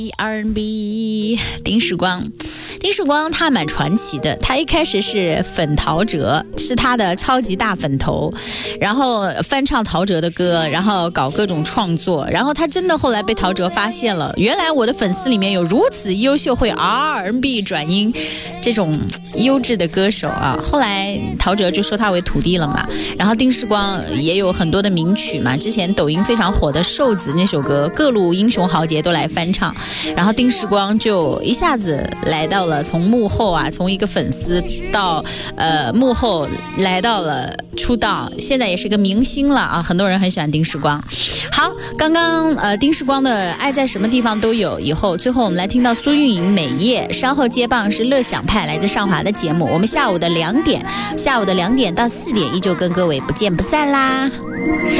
R&B 丁世光他蛮传奇的，他一开始是粉陶喆，是他的超级大粉头，然后翻唱陶喆的歌，然后搞各种创作，然后他真的后来被陶喆发现了，原来我的粉丝里面有如此优秀会 R&B 转音这种优质的歌手啊，后来陶喆就收他为徒弟了嘛，然后丁世光也有很多的名曲嘛，之前抖音非常火的瘦子那首歌各路英雄豪杰都来翻唱，然后丁世光就一下子来到了从幕后啊，从一个粉丝到幕后来到了出道，现在也是个明星了啊，很多人很喜欢丁世光。好，刚刚丁世光的爱在什么地方都有，以后最后我们来听到苏运莹美夜，稍后接棒是乐享派来自上华的节目，我们下午的2点到4点依旧跟各位不见不散啦。